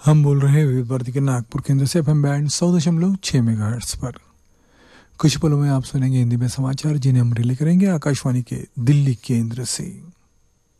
हम बोल रहे हैं विविध भारती के नागपुर केंद्र से एफएम बैंड 100.6 मेगाहर्ट्ज पर। कुछ पलों में आप सुनेंगे हिंदी में समाचार, जिन्हें हम रिले करेंगे आकाशवाणी के दिल्ली केंद्र से।